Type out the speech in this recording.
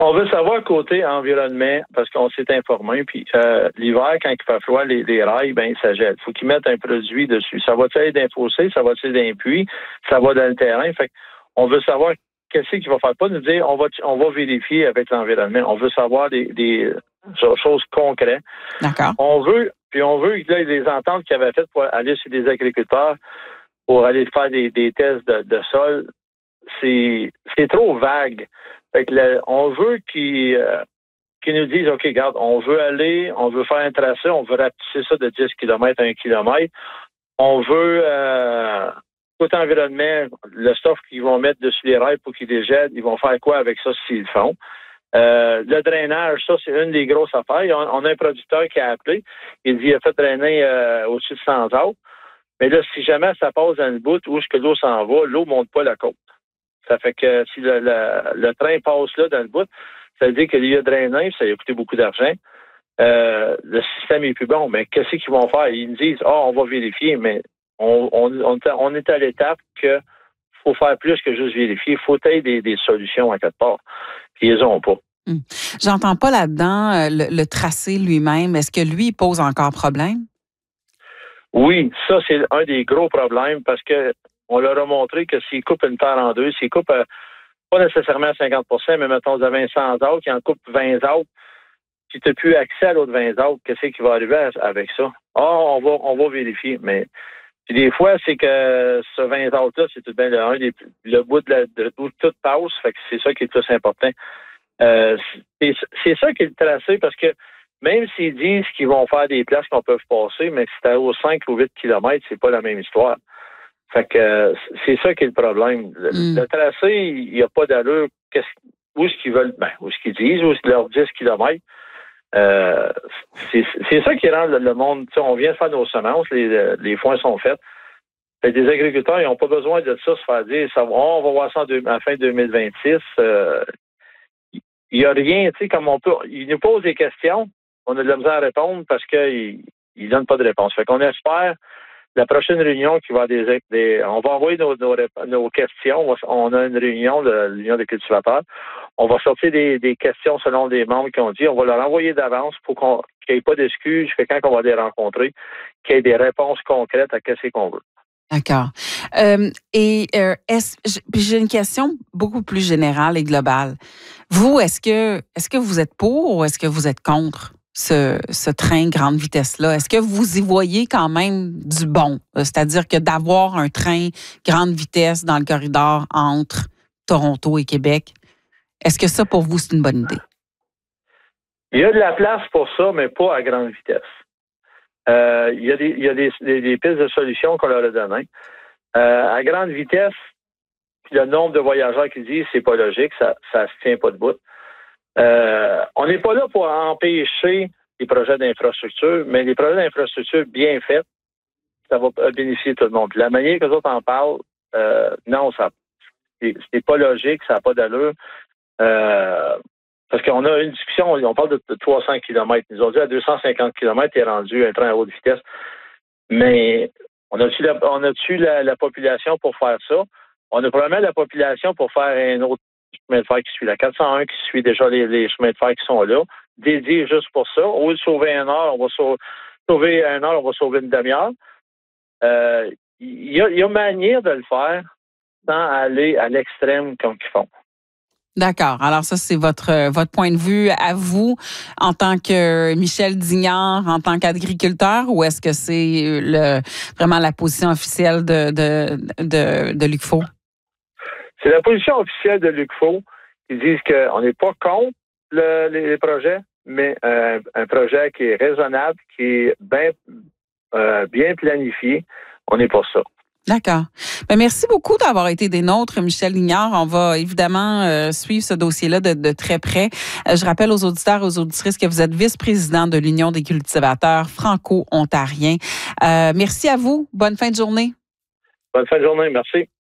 On veut savoir côté environnement, parce qu'on s'est informé, puis l'hiver, quand il fait froid, les rails, ben ça gèle. Faut qu'ils mettent un produit dessus. Ça va-tu aller d'un fossé, ça va-tu aller d'un puits, ça va dans le terrain. Fait on veut savoir qu'est-ce qu'il va faire. Pas nous dire on va vérifier avec l'environnement. On veut savoir des choses concrètes. D'accord. On veut là, les ententes qu'ils avaient faites pour aller chez des agriculteurs pour aller faire des tests de sol, c'est trop vague. Fait que on veut qu'ils nous disent, OK, regarde, on veut faire un tracé, on veut rapetisser ça de 10 km à 1 km. On veut, côté environnement, le stuff qu'ils vont mettre dessus les rails pour qu'ils dégèlent, ils vont faire quoi avec ça s'ils le font? Le drainage, ça, c'est une des grosses affaires. On a un producteur qui a appelé. Il dit, il a fait drainer au-dessus de 100 arbres. Mais là, si jamais ça passe dans le bout où est-ce que l'eau s'en va, l'eau monte pas la côte. Ça fait que si le train passe là dans le bout, ça veut dire qu'il y a drainé, ça a coûté beaucoup d'argent. Le système est plus bon. Mais qu'est-ce qu'ils vont faire? Ils nous disent, on va vérifier, mais on est à l'étape que faut faire plus que juste vérifier. Il faut aider des solutions à quelque part. Puis ils ont pas. J'entends pas là-dedans le tracé lui-même. Est-ce que lui, il pose encore problème? Oui, ça, c'est un des gros problèmes parce que on leur a montré que s'ils coupent une terre en deux, s'ils coupent pas nécessairement 50%, mais mettons, vous avez un 100 arbres qui en coupe 20 arbres, si tu n'as plus accès à l'autre 20 arbres, qu'est-ce qui va arriver avec ça? On va vérifier, mais puis des fois, c'est que ce 20 arbres-là, c'est tout bien le bout de où tout passe, fait que c'est ça qui est le plus important. C'est ça qui est le tracé, parce que même s'ils disent qu'ils vont faire des places qu'on peut passer, mais si t'es aux 5 ou 8 kilomètres, c'est pas la même histoire. Fait que c'est ça qui est le problème. Le tracé, il n'y a pas d'allure. Où est-ce qu'ils veulent, où est-ce qu'ils disent, où est-ce qu'ils leur 10 kilomètres. C'est ça qui rend le monde. On vient de faire nos semences, les foins sont faits. Fait des agriculteurs, ils n'ont pas besoin de ça, se faire dire, on va voir ça à fin 2026. Il n'y a rien, tu sais, comme on peut. Ils nous posent des questions, on a de la misère à répondre parce qu'ils ne donnent pas de réponse. Fait qu'on espère la prochaine réunion qui va on va envoyer nos questions. On a une réunion, l'Union des cultivateurs. On va sortir des questions selon les membres qui ont dit. On va leur envoyer d'avance pour qu'il n'y ait pas d'excuses, que quand on va les rencontrer, qu'il y ait des réponses concrètes à ce qu'on veut. D'accord. Puis j'ai une question beaucoup plus générale et globale. Vous, est-ce que vous êtes pour ou est-ce que vous êtes contre ce train grande vitesse-là? Est-ce que vous y voyez quand même du bon? C'est-à-dire que d'avoir un train grande vitesse dans le corridor entre Toronto et Québec, est-ce que ça, pour vous, c'est une bonne idée? Il y a de la place pour ça, mais pas à grande vitesse. Il y a des pistes de solutions qu'on leur a données. À grande vitesse, le nombre de voyageurs qui disent c'est pas logique, ça se tient pas debout. On n'est pas là pour empêcher les projets d'infrastructure, mais les projets d'infrastructure bien faits, ça va bénéficier tout le monde. La manière que les autres en parlent, non, c'est pas logique, ça n'a pas d'allure. Parce qu'on a une discussion, on parle de 300 km. Ils ont dit à 250 km, est rendu un train à haute vitesse. Mais on a-tu la population pour faire ça? On a probablement la population pour faire un autre chemin de fer qui suit la 401, qui suit déjà les chemins de fer qui sont là, dédiés juste pour ça. Au lieu de sauver 1 heure, on va sauver 1 heure, on va sauver une demi-heure. Il y a manière de le faire sans aller à l'extrême comme ils font. D'accord. Alors ça, c'est votre point de vue à vous en tant que Michel Dignard, en tant qu'agriculteur, ou est-ce que c'est vraiment la position officielle de l'UQFO? C'est la position officielle de l'UQFO. Ils disent qu'on n'est pas contre les projets, mais un projet qui est raisonnable, qui est bien planifié, on n'est pas ça. D'accord. Ben, merci beaucoup d'avoir été des nôtres, Michel Dignard. On va évidemment suivre ce dossier-là de très près. Je rappelle aux auditeurs et aux auditrices que vous êtes vice-président de l'Union des cultivateurs franco-ontariens. Merci à vous. Bonne fin de journée. Bonne fin de journée. Merci.